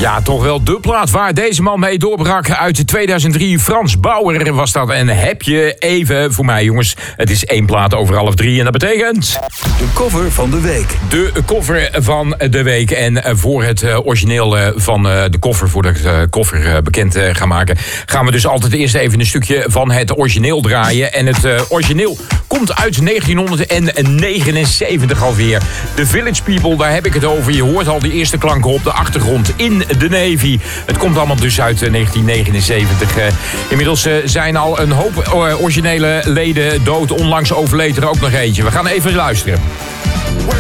Ja, toch wel de plaat waar deze man mee doorbrak uit 2003. Frans Bauer was dat. En heb je even voor mij, jongens. Het is 1 plaat over 2:30 en dat betekent... De cover van de week. De cover van de week. En voor het origineel van de cover, voordat ik de cover bekend ga maken, gaan we dus altijd eerst even een stukje van het origineel draaien. En het origineel komt uit 1979 alweer. The Village People, daar heb ik het over. Je hoort al die eerste klanken op de achtergrond in de Navy. Het komt allemaal dus uit 1979. Inmiddels zijn al een hoop originele leden dood. Onlangs overleed er ook nog eentje. We gaan even luisteren.